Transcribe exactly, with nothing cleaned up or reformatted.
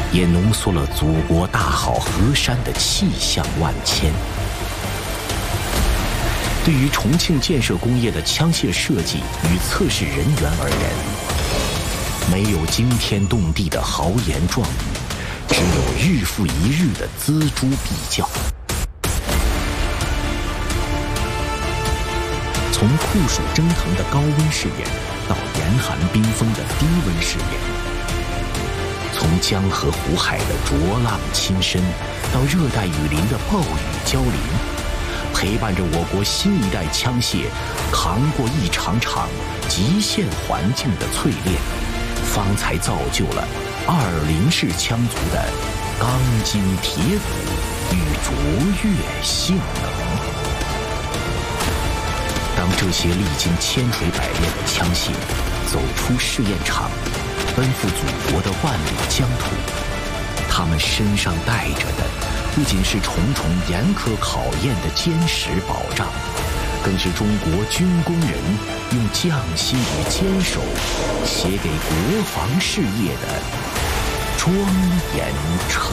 也浓缩了祖国大好河山的气象万千。对于重庆建设工业的枪械设计与测试人员而言，没有惊天动地的豪言壮语，只有日复一日的锱铢必较。从酷暑蒸腾的高温试验到严寒冰封的低温试验，从江河湖海的浊浪侵深到热带雨林的暴雨浇淋，陪伴着我国新一代枪械扛过一场场极限环境的淬炼，方才造就了二零式枪族的钢筋铁骨与卓越性能。当这些历经千锤百炼的枪械走出试验场，奔赴祖国的万里疆土，他们身上带着的不仅是重重严苛考验的坚实保障，更是中国军工人用匠心与坚守写给国防事业的庄严成